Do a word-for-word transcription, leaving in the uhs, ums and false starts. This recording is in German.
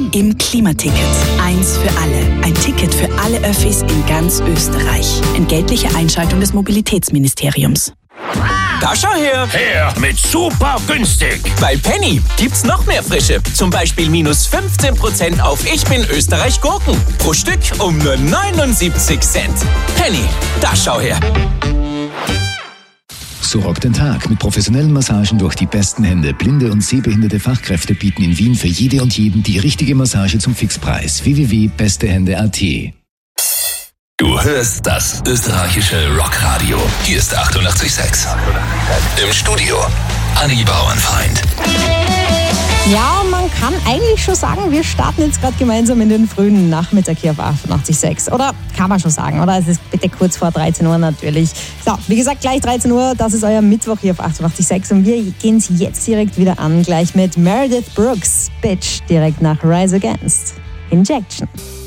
im Klimaticket. Eins für alle. Ein Ticket für alle Öffis in ganz Österreich. Entgeltliche Einschaltung des Mobilitätsministeriums. Da schau her! Her mit super günstig! Bei Penny gibt's noch mehr Frische. Zum Beispiel minus fünfzehn Prozent auf Ich bin Österreich Gurken. Pro Stück um nur neunundsiebzig Cent. Penny, da schau her! So rockt den Tag mit professionellen Massagen durch die besten Hände. Blinde und sehbehinderte Fachkräfte bieten in Wien für jede und jeden die richtige Massage zum Fixpreis. w w w punkt beste hände punkt a t. Du hörst das österreichische Rockradio. Hier ist achtundachtzig Komma sechs. Im Studio Anni Bauernfeind. Ja, man kann eigentlich schon sagen, wir starten jetzt gerade gemeinsam in den frühen Nachmittag hier auf achtundachtzig Komma sechs. Oder kann man schon sagen, oder? Es ist bitte kurz vor dreizehn Uhr natürlich. So, wie gesagt, gleich dreizehn Uhr, das ist euer Mittwoch hier auf achtundachtzig Komma sechs. Und wir gehen es jetzt direkt wieder an, gleich mit Meredith Brooks, Bitch, direkt nach Rise Against. Injection.